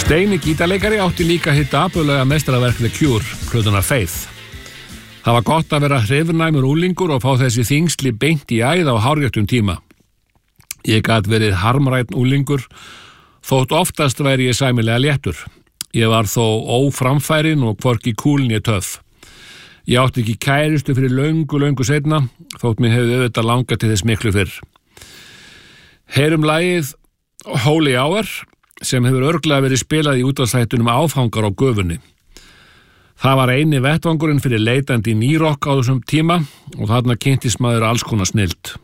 Steini gítarleikari átti líka hitt dapurlega meistaraverk The Cure, plötuna Faith. Það var gott að vera hrifnæmur úlingur og fá þessi þyngsli beint í æð á hárréttum tíma. Ég gat verið harmrænn úlingur, þótt oftast væri ég sæmilega léttur. Ég var þó óframfærin og hvorki kúl né töff. Ég átti ekki kærustu fyrir löngu seinna, þótt mér hefði auðvitað langað til þess miklu fyrr. Heyrum lagið Holy Hour, sem hefur örugglega verið spilað í útvarpsþættunum Áfangar á Göfunni. Það var eini vettvangurinn fyrir leitandi nýrokk á þessum tíma og þarna kynntist maður alls konar snilld.